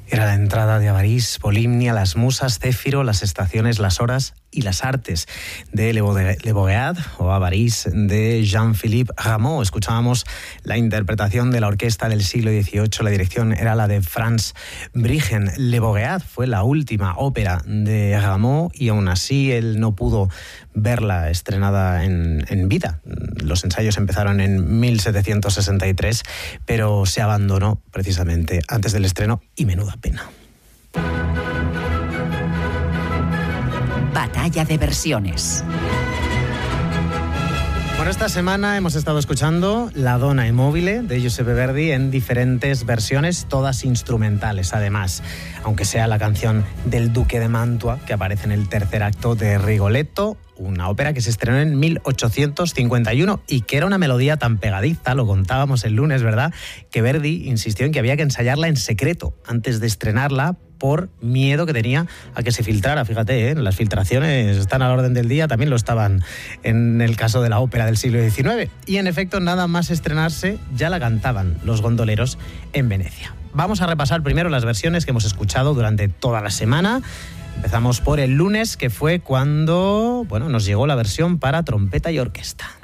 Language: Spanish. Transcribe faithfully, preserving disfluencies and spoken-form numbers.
Era la entrada de Avarís, Polimnia, las musas, Céfiro, las estaciones, las horas y las artes de Le Bogeat o Avarís de Jean-Philippe Rameau. Escuchábamos la interpretación de la orquesta del siglo dieciocho, la dirección era la de Franz Briggen. Le Bogeat fue la última ópera de Rameau y aún así él no pudo verla estrenada en, en vida. Los ensayos empezaron en mil setecientos sesenta y tres, pero se abandonó precisamente antes del estreno y menuda pena. Batalla de versiones. Bueno, esta semana hemos estado escuchando La Donna e Mobile de Giuseppe Verdi en diferentes versiones, todas instrumentales además, aunque sea la canción del Duque de Mantua que aparece en el tercer acto de Rigoletto, una ópera que se estrenó en mil ochocientos cincuenta y uno y que era una melodía tan pegadiza, lo contábamos el lunes, ¿verdad?, que Verdi insistió en que había que ensayarla en secreto antes de estrenarla por miedo que tenía a que se filtrara. Fíjate, ¿eh? Las filtraciones están a la orden del día, también lo estaban en el caso de la ópera del siglo diecinueve. Y en efecto, nada más estrenarse, ya la cantaban los gondoleros en Venecia. Vamos a repasar primero las versiones que hemos escuchado durante toda la semana. Empezamos por el lunes, que fue cuando, bueno, nos llegó la versión para trompeta y orquesta.